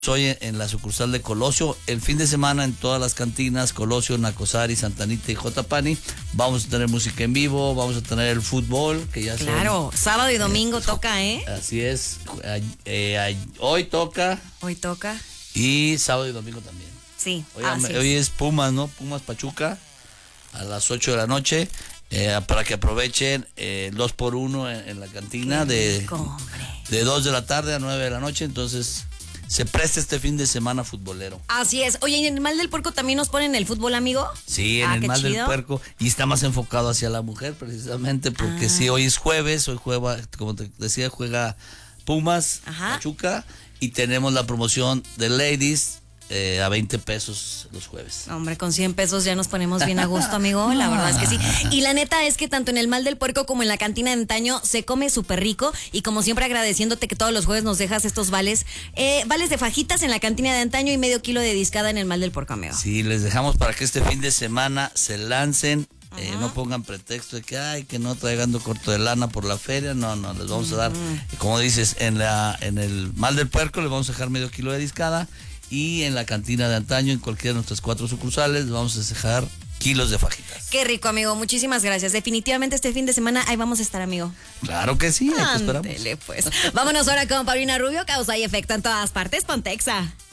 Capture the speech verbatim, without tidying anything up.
Hoy en la sucursal de Colosio, el fin de semana en todas las cantinas, Colosio, Nacosari, Santa Anita y Jotapani, vamos a tener música en vivo, vamos a tener el fútbol, que ya Claro, son, sábado y domingo eh, toca, ¿eh? Así es, eh, eh, hoy toca. Hoy toca. Y sábado y domingo también. Sí, Hoy, así hoy es. es Pumas, ¿no? Pumas Pachuca, a las ocho de la noche, eh, para que aprovechen eh, el dos por uno en, en la cantina de, rico, de dos de la tarde a nueve de la noche, entonces se presta este fin de semana futbolero. Así es. Oye, ¿y en el Mal del Puerco también nos ponen el fútbol, amigo? Sí, en Ah, el qué Mal chido. del Puerco, y está más enfocado hacia la mujer precisamente, porque Ah. sí, hoy es jueves, hoy juega, como te decía, juega Pumas, Ajá. Pachuca, y tenemos la promoción de Ladies eh, a veinte pesos los jueves. Hombre, con cien pesos ya nos ponemos bien a gusto, amigo. La verdad es que sí. Y la neta es que tanto en el Mal del Puerco como en la cantina de antaño se come súper rico. Y como siempre agradeciéndote que todos los jueves nos dejas estos vales. Eh, vales de fajitas en la cantina de antaño y medio kilo de discada en el Mal del Puerco, amigo. Sí, les dejamos para que este fin de semana se lancen. Eh, no pongan pretexto de que ay que no traigan corto de lana por la feria. No, no, les vamos a dar, como dices, en la en el Mal del Puerco les vamos a dejar medio kilo de discada. Y en la cantina de antaño, en cualquiera de nuestras cuatro sucursales, vamos a dejar kilos de fajitas. Qué rico, amigo. Muchísimas gracias. Definitivamente este fin de semana ahí vamos a estar, amigo. Claro que sí, ahí te esperamos. Ándele, pues. Vámonos ahora con Paulina Rubio, Causa y Efecto en todas partes. Pontexa.